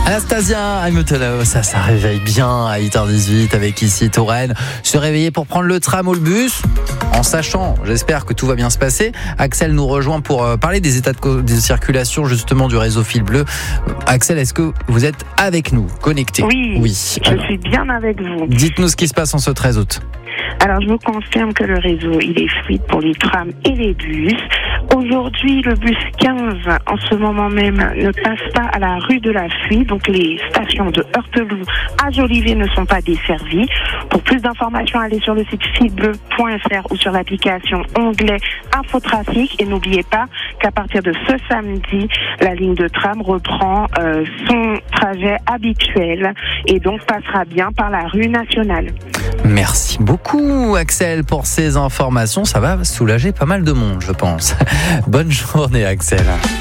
Anastasia, I'm a Tolo, ça réveille bien à 8h18 avec ici Touraine. Se réveiller pour prendre le tram ou le bus, en sachant, j'espère que tout va bien se passer. Axel nous rejoint pour parler des états de circulation justement du réseau Fil Bleu. Axel, est-ce que vous êtes avec nous, connecté? Oui, je suis bien avec vous. Dites-nous ce qui se passe en ce 13 août. Alors, je vous confirme que le réseau, il est fluide pour les trams et les bus. Aujourd'hui, le bus 15, en ce moment même, ne passe pas à la rue de la Fuie. Donc, les stations de Heurteloup à Jolivet ne sont pas desservies. Pour plus d'informations, allez sur le site filbleu.fr ou sur l'application onglet Infotrafic. Et n'oubliez pas qu'à partir de ce samedi, la ligne de tram reprend son trajet habituel et donc passera bien par la rue nationale. Merci beaucoup Axel pour ces informations, ça va soulager pas mal de monde je pense. Bonne journée Axel.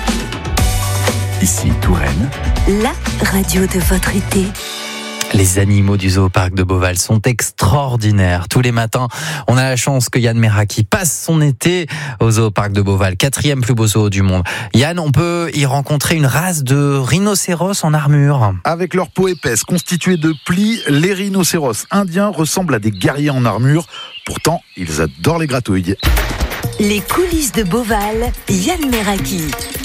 Ici Touraine, la radio de votre été. Les animaux du Zoo-Parc de Beauval sont extraordinaires. Tous les matins, on a la chance que Yann Meraki passe son été au Zoo-Parc de Beauval, 4e plus beau zoo du monde. Yann, on peut y rencontrer une race de rhinocéros en armure. Avec leur peau épaisse, constituée de plis, les rhinocéros indiens ressemblent à des guerriers en armure. Pourtant, ils adorent les gratouilles. Les coulisses de Beauval, Yann Meraki.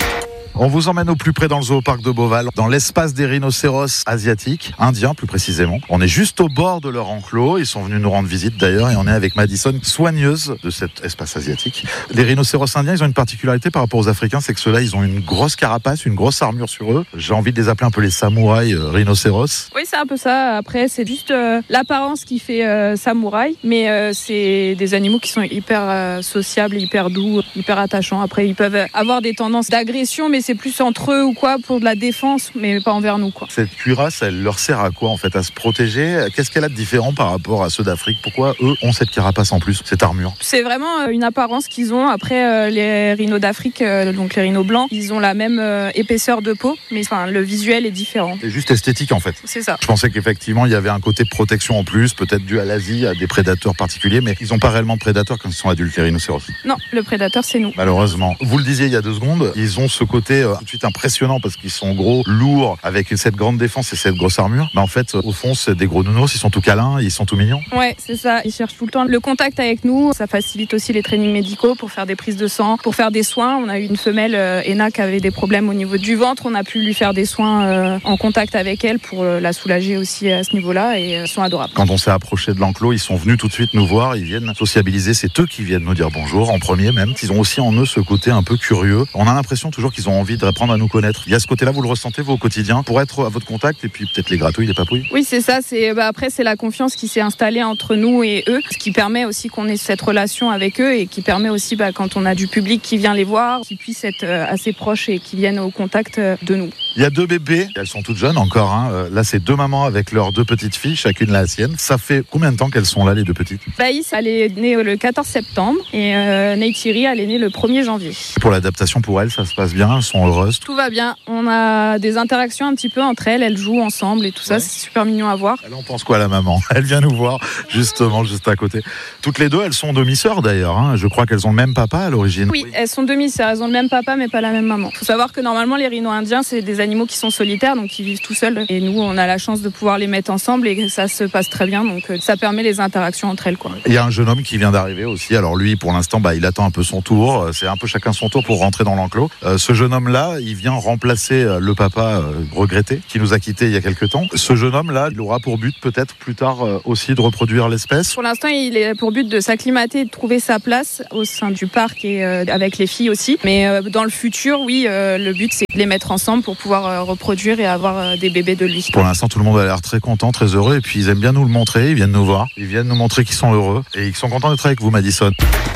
On vous emmène au plus près dans le Zoo-Parc de Beauval, dans l'espace des rhinocéros asiatiques, indiens plus précisément. On est juste au bord de leur enclos, ils sont venus nous rendre visite d'ailleurs et on est avec Madison, soigneuse de cet espace asiatique. Les rhinocéros indiens, ils ont une particularité par rapport aux Africains, c'est que ceux-là, ils ont une grosse carapace, une grosse armure sur eux. J'ai envie de les appeler un peu les samouraïs rhinocéros. Oui, c'est un peu ça. Après, c'est juste l'apparence qui fait samouraï, mais c'est des animaux qui sont hyper sociables, hyper doux, hyper attachants. Après, ils peuvent avoir des tendances d'agression, mais c'est plus entre eux ou quoi pour de la défense, mais pas envers nous quoi. Cette cuirasse, elle leur sert à quoi en fait? À se protéger? Qu'est-ce qu'elle a de différent par rapport à ceux d'Afrique? Pourquoi eux ont cette carapace en plus, cette armure? C'est vraiment une apparence qu'ils ont. Après les rhinos d'Afrique, donc les rhinos blancs, ils ont la même épaisseur de peau, mais le visuel est différent. C'est juste esthétique en fait. C'est ça. Je pensais qu'effectivement il y avait un côté de protection en plus, peut-être dû à l'Asie, à des prédateurs particuliers, mais ils n'ont pas réellement de prédateurs quand ils sont adultes, les rhinocéros. Non, le prédateur c'est nous. Malheureusement. Vous le disiez il y a 2 secondes, ils ont ce côté tout de suite impressionnant parce qu'ils sont gros, lourds, avec cette grande défense et cette grosse armure. Mais en fait, au fond, c'est des gros nounours, ils sont tout câlins, ils sont tout mignons. Ouais, c'est ça. Ils cherchent tout le temps le contact avec nous. Ça facilite aussi les trainings médicaux pour faire des prises de sang, pour faire des soins. On a eu une femelle, Ena, qui avait des problèmes au niveau du ventre. On a pu lui faire des soins en contact avec elle pour la soulager aussi à ce niveau-là et ils sont adorables. Quand on s'est approché de l'enclos, ils sont venus tout de suite nous voir, ils viennent sociabiliser. C'est eux qui viennent nous dire bonjour, en premier même. Ils ont aussi en eux ce côté un peu curieux. On a l'impression toujours qu'ils ont envie de apprendre à nous connaître. Il y a ce côté-là, vous le ressentez vous au quotidien, pour être à votre contact et puis peut-être les gratouilles, les papouilles? Oui, c'est ça. Après, c'est la confiance qui s'est installée entre nous et eux, ce qui permet aussi qu'on ait cette relation avec eux et qui permet aussi, quand on a du public qui vient les voir, qu'ils puissent être assez proches et qu'ils viennent au contact de nous. Il y a 2 bébés, elles sont toutes jeunes encore. Là, c'est 2 mamans avec leurs 2 petites filles, chacune la sienne. Ça fait combien de temps qu'elles sont là, les 2 petites? Baïs, elle est née le 14 septembre et Neytiri, elle est née le 1er janvier. Pour l'adaptation pour elles, ça se passe bien? Elles sont heureuses? Tout va bien. On a des interactions un petit peu entre elles jouent ensemble et tout ça, c'est super mignon à voir. Elle en pense quoi la maman? Elle vient nous voir justement juste à côté. Toutes les 2, elles sont demi-sœurs d'ailleurs. Je crois qu'elles ont le même papa à l'origine. Oui, elles sont demi-sœurs, elles ont le même papa mais pas la même maman. Il faut savoir que normalement les rhinos indiens c'est des animaux qui sont solitaires donc ils vivent tout seuls et nous on a la chance de pouvoir les mettre ensemble et ça se passe très bien donc ça permet les interactions entre elles quoi. Il y a un jeune homme qui vient d'arriver aussi. Alors lui pour l'instant il attend un peu son tour. C'est un peu chacun son tour pour rentrer dans l'enclos. Ce jeune homme là il vient remplacer le papa regretté qui nous a quittés il y a quelques temps. Ce jeune homme là il aura pour but peut-être plus tard aussi de reproduire l'espèce. Pour l'instant il est pour but de s'acclimater et de trouver sa place au sein du parc et avec les filles aussi mais dans le futur oui le but c'est de les mettre ensemble pour pouvoir reproduire et avoir des bébés de lui. Pour l'instant tout le monde a l'air très content, très heureux et puis ils aiment bien nous le montrer, ils viennent nous voir, ils viennent nous montrer qu'ils sont heureux et ils sont contents d'être avec vous Madison.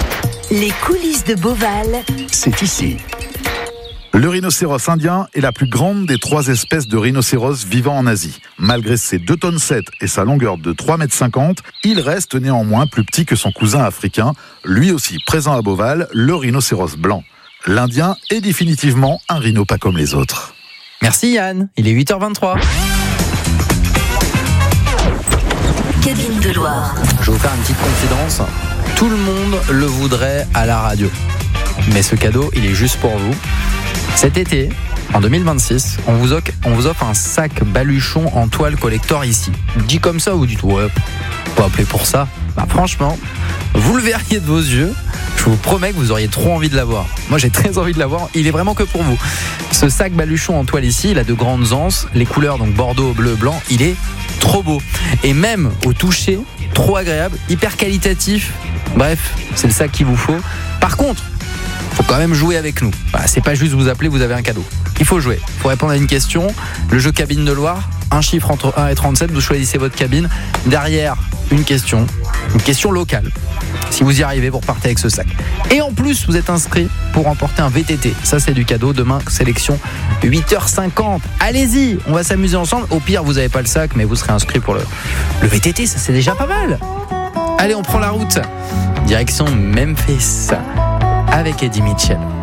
Les coulisses de Beauval, c'est ici. Le rhinocéros indien est la plus grande des 3 espèces de rhinocéros vivant en Asie. Malgré ses 2,7 tonnes et sa longueur de 3,50 m, il reste néanmoins plus petit que son cousin africain, lui aussi présent à Beauval, le rhinocéros blanc. L'Indien est définitivement un rhino pas comme les autres. Merci Yann, il est 8h23. Cabine de Loire. Je vais vous faire une petite confidence. Tout le monde le voudrait à la radio. Mais ce cadeau, il est juste pour vous. Cet été, en 2026, on vous offre un sac baluchon en toile collector ici. Dit comme ça, vous dites ouais, pas appeler pour ça. Bah, franchement, vous le verriez de vos yeux. Je vous promets que vous auriez trop envie de l'avoir. Moi, j'ai très envie de l'avoir. Il est vraiment que pour vous. Ce sac baluchon en toile ici, il a de grandes anses. Les couleurs, donc bordeaux, bleu, blanc, il est trop beau. Et même au toucher, trop agréable, hyper qualitatif. Bref, c'est le sac qu'il vous faut. Par contre, faut quand même jouer avec nous. Voilà, c'est pas juste vous appeler, vous avez un cadeau. Il faut jouer. Il faut répondre à une question. Le jeu cabine de Loire, un chiffre entre 1 et 37. Vous choisissez votre cabine. Derrière, une question locale. Si vous y arrivez, vous repartez avec ce sac. Et en plus, vous êtes inscrit pour remporter un VTT. Ça, c'est du cadeau. Demain, sélection 8h50. Allez-y, on va s'amuser ensemble. Au pire, vous n'avez pas le sac, mais vous serez inscrit pour le VTT. Ça, c'est déjà pas mal. Allez, on prend la route. Direction Memphis avec Eddie Mitchell.